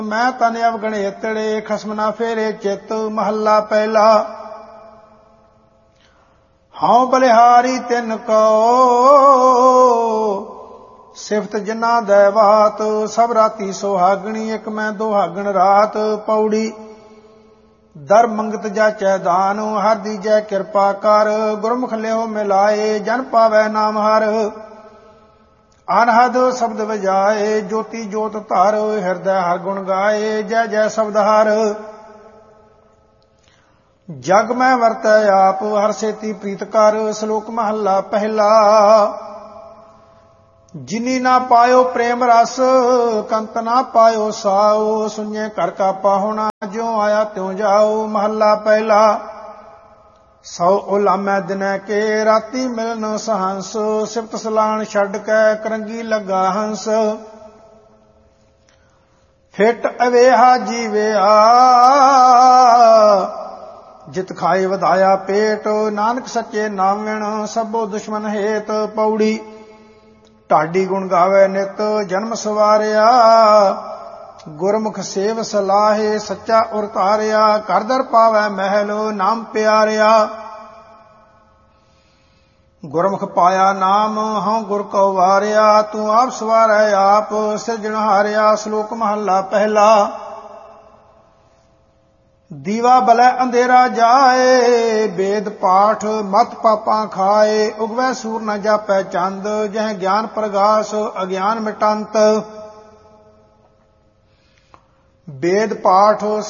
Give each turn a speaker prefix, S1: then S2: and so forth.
S1: ਮੈਂ ਤਨ ਅਵਗਣੇ ਤੜੇ ਖਸਮ ਨਾ ਫੇਰੇ ਚਿੱਤ। ਮਹੱਲਾ ਪਹਿਲਾ। ਹਉ ਬਲਿਹਾਰੀ ਤਿਨ ਕੋ ਸਿਫਤ ਜਿਨਾ ਦੈ ਬਾਤ। ਸਭ ਰਾਤੀ ਸੁਹਾਗਣੀ ਇਕ ਮੈਂ ਦੁਹਾਗਣ ਰਾਤ। ਪੌੜੀ। ਦਰ ਮੰਗਤ ਜਾਚੈ ਦਾਨ ਹਰ ਦੀਜੈ ਕਿਰਪਾ ਕਰ। ਗੁਰਮੁਖ ਲਿਓ ਮਿਲਾਏ ਜਨ ਪਾਵੈ ਨਾਮ ਹਰ। ਅਨਹਦ ਸ਼ਬਦ ਵਜਾਏ ਜੋਤੀ ਜੋਤ ਧਰ। ਹਿਰਦੈ ਹਰ ਗੁਣ ਗਾਏ ਜੈ ਜੈ ਸ਼ਬਦ ਹਰ। ਜਗ ਮੈਂ ਵਰਤੈ ਆਪ ਹਰ ਸੇਤੀ ਪ੍ਰੀਤ ਕਰ। ਸ਼ਲੋਕ ਮਹੱਲਾ ਪਹਿਲਾ। ਜਿਨੀ ਨਾ ਪਾਇਓ ਪ੍ਰੇਮ ਰਸ ਕੰਤ ਨਾ ਪਾਇਓ ਸਾਉ। ਸੁਣੇ ਘਰ ਕਾ ਪਾਹੁਣਾ ਜਿਉ ਆਇਆ ਤਿਉ ਜਾਓ। ਮਹੱਲਾ ਪਹਿਲਾ। ਸੌ ਉਲਾਮੈ ਦਿਨੈ ਕੇ ਰਾਤੀ ਮਿਲਨ ਸਹੰਸ। ਸਿਫਤ ਸਲਾਣ ਛੱਡ ਕੇ ਕਰੰਗੀ ਲੱਗਾ ਹੰਸ। ਫਿਟ ਅਵੇਹਾ ਜੀਵਿਆ ਜਿਤ ਖਾਏ ਵਧਾਇਆ ਪੇਟ। ਨਾਨਕ ਸੱਚੇ ਨਾਮ ਵਿਣ ਸਭੋ ਦੁਸ਼ਮਨ ਹੇਤ। ਪੌੜੀ। ਢਾਡੀ ਗੁਣ ਗਾਵੇ ਨਿਤ ਜਨਮ ਸਵਾਰਿਆ। ਗੁਰਮੁਖ ਸੇਵ ਸਲਾਹੇ ਸੱਚਾ ਉਰ ਧਾਰਿਆ। ਘਰ ਦਰ ਪਾਵੈ ਮਹਿਲ ਨਾਮ ਪਿਆਰਿਆ। ਗੁਰਮੁਖ ਪਾਇਆ ਨਾਮ ਹਉ ਗੁਰ ਕਉ ਵਾਰਿਆ। ਤੂੰ ਆਪ ਸਵਾਰੈ ਆਪ ਸਿਰਜਣਹਾਰਿਆ। ਸ਼ਲੋਕ ਮਹੱਲਾ ਪਹਿਲਾ। ਦੀਵਾ ਬਲੈ ਅੰਧੇਰਾ ਜਾਏ ਵੇਦ ਪਾਠ ਮਤ ਪਾਪਾਂ ਖਾਏ। ਉਗਵੈ ਸੂਰ ਨ ਜਾਪੈ ਚੰਦ ਜਹ ਗਿਆਨ ਪ੍ਰਗਾਸ ਅਗਿਆਨ ਮਿਟੰਤ। ਵੇਦ ਪਾਠ